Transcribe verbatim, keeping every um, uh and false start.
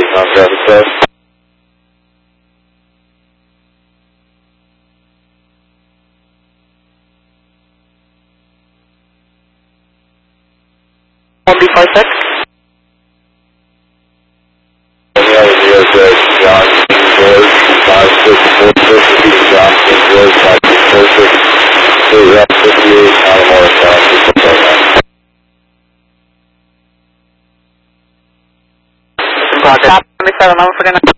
on traffic test. one B five six. Any other Neo six, Johnson, George, five six four six, repeating Johnson, George, five six four six, three Route fifty-eight, Alamo, South, six one seven nine. Roger. seven, I'm forgetting.